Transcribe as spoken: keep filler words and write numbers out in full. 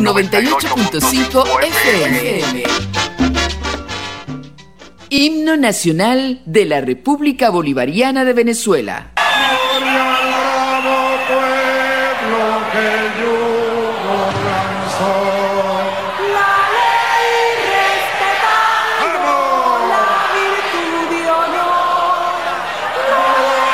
noventa y ocho punto cinco F M. Himno Nacional de la República Bolivariana de Venezuela.